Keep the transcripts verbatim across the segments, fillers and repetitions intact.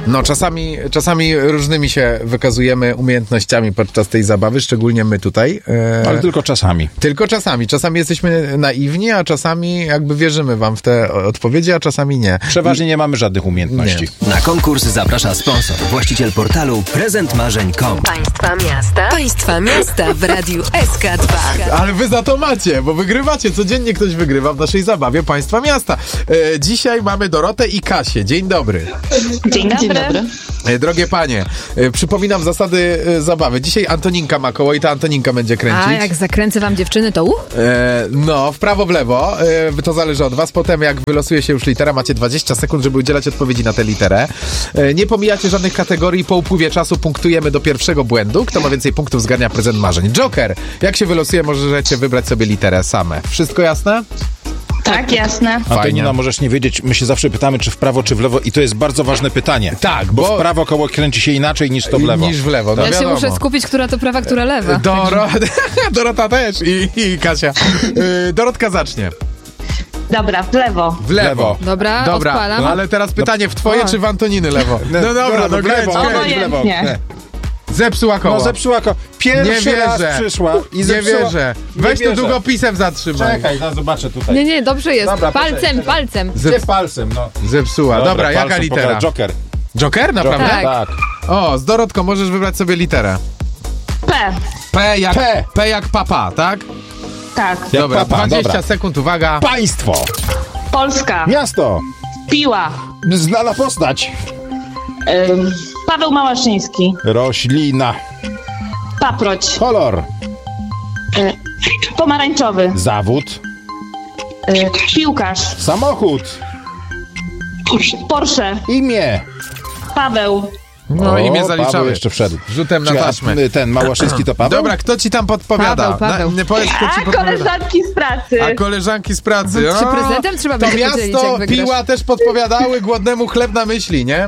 No, czasami, czasami różnymi się wykazujemy umiejętnościami podczas tej zabawy, szczególnie my tutaj. E, Ale tylko czasami. Tylko czasami. Czasami jesteśmy naiwni, a czasami jakby wierzymy wam w te odpowiedzi, a czasami nie. Przeważnie nie mamy żadnych umiejętności. Nie. Na konkurs zaprasza sponsor, właściciel portalu prezent marzeń kropka com. Państwa miasta. Państwa miasta w Radiu S K dwa. Ale wy za to macie, bo wygrywacie. Codziennie ktoś wygrywa w naszej zabawie Państwa Miasta. E, dzisiaj mamy Dorotę i Kasię. Dzień dobry. Dzień dobry. Dzień dobry. E, drogie panie, e, przypominam zasady e, zabawy. Dzisiaj Antoninka ma koło i ta Antoninka będzie kręcić. A jak zakręcę wam dziewczyny, to u? E, no, w prawo, w lewo. E, to zależy od was. Potem jak wylosuje się już litera, macie dwadzieścia sekund, żeby udzielać odpowiedzi na tę literę. E, nie pomijacie żadnych kategorii. Po upływie czasu punktujemy do pierwszego błędu. Kto ma więcej punktów, zgarnia prezent marzeń. Joker, jak się wylosuje, możecie wybrać sobie literę same. Wszystko jasne? Tak, jasne. Antonina, możesz nie wiedzieć, my się zawsze pytamy, czy w prawo, czy w lewo i to jest bardzo ważne pytanie. Tak, bo, bo w prawo koło kręci się inaczej niż to w lewo. Niż w lewo, no Ja wiadomo. się muszę skupić, która to prawa, która lewa. Doro... Dorota też i, i Kasia. Yy, Dorotka zacznie. Dobra, w lewo. W lewo. Dobra, Dobra, odpalam. no, ale teraz pytanie, w twoje O. czy w Antoniny lewo? No dobra, no w lewo, kręć, kręć kręć. w lewo. Obojętnie. Zepsuła koło. No zepsuła ko. Pierwszy Nie raz wierzę. przyszła i Nie zepsuła. wierzę. Nie Weź tu wierzę. długopisem zatrzymaj. Czekaj, no zobaczę tutaj. Nie, nie, dobrze jest. Dobra, palcem, poczekaj, palcem. Gdzie palcem, no. Zepsuła. Dobra, jaka palcem litera? pokażę. Joker. Joker, naprawdę? Tak. Tak. O, z Dorotką możesz wybrać sobie literę. P. P jak, P. P jak papa, tak? Tak. Jak Dobra, papa, dwadzieścia dobra. sekund, uwaga. Państwo. Polska. Miasto. Piła. Znana postać. Ym, Paweł Małaszyński. Roślina. Paproć. Kolor. Y, pomarańczowy. Zawód. Y, piłkarz. Samochód. Porsche. Imię. Paweł. No O, i mnie Paweł zaliczamy. jeszcze wszedł. Rzutem na Czekaj, taśmę. a ten Małaszyński to Paweł? Dobra, kto ci tam podpowiada? Paweł, Paweł. Na, nie powiedz, kto ci A podpowiada. koleżanki z pracy. A koleżanki z pracy. Czy O, prezentem trzeba to będzie podzielić, miasto, jak wygrasz? piła też podpowiadały głodnemu chleb na myśli, nie?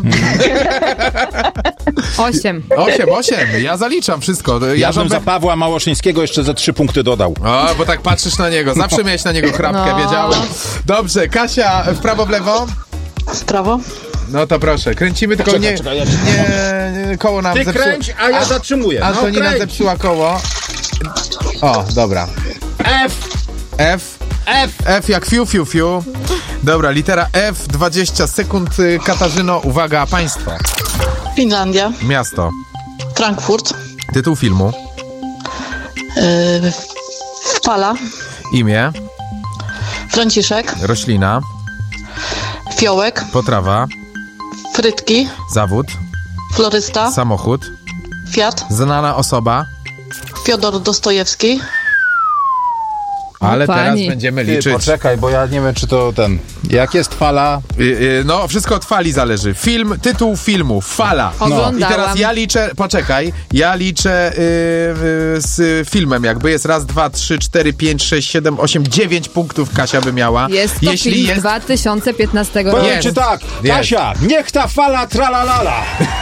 Osiem. Osiem, osiem. Ja zaliczam wszystko. Ja, Ja bym żądam- za Pawła Małaszyńskiego jeszcze ze trzy punkty dodał. O, bo tak patrzysz na niego. Zawsze miałeś na niego chrapkę, No. wiedziałem. Dobrze, Kasia, w prawo, w lewo? W prawo. No to proszę, kręcimy, tylko Czekaj, nie, czekaj, ja ci nie, nie, koło nam Ty zepsuło. kręć, a ja zatrzymuję. No, Antonina kręć. zepsuła koło. O, dobra. F. F. F. F jak fiu, fiu, fiu. Dobra, litera F, dwadzieścia sekund. Y, Katarzyno, uwaga, państwo. Finlandia, Miasto. Frankfurt, Tytuł filmu. yy, Fala, Imię. Franciszek, Roślina. Fiołek, Potrawa. Frytki, Zawód. Florysta, Samochód. Fiat, Znana osoba. Fiodor Dostojewski, Ale O, teraz pani. będziemy Ty, liczyć. poczekaj, bo ja nie wiem, czy to ten... Jak jest fala... Y, y, No, wszystko od fali zależy. Film, tytuł filmu, fala. Oglądałam. I teraz ja liczę, poczekaj, ja liczę y, y, z filmem jakby. Jest raz, dwa, trzy, cztery, pięć, sześć, siedem, osiem, dziewięć punktów Kasia by miała. Jest to Jeśli film jest... dwa tysiące piętnastego roku. Powiem ci tak, Jest. Kasia, niech ta fala tralalala.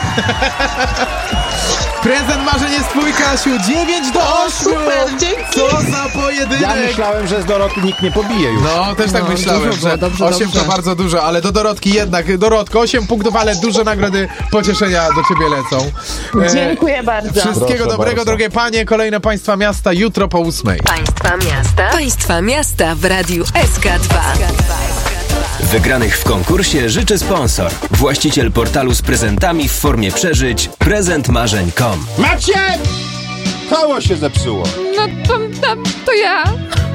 Prezent marzeń jest twój, Kasiu. dziewięć do ośmiu. super, dzięki. Co za pojedynek. Ja myślałem, że z Doroty nikt nie pobije już. No, też tak No, myślałem, dużo było, że dobrze, osiem dobrze. to bardzo dużo, ale do Dorotki jednak. Dorotko, osiem punktów, ale duże nagrody pocieszenia do ciebie lecą. E, Dziękuję bardzo. Wszystkiego Proszę dobrego, bardzo. drogie panie. Kolejne państwa miasta jutro po ósmej. Państwa miasta. Państwa miasta w Radiu S K dwa. Wygranych w konkursie życzy sponsor, właściciel portalu z prezentami w formie przeżyć prezent marzeń kropka com. Macie! Koło się zepsuło. No to, to, to ja.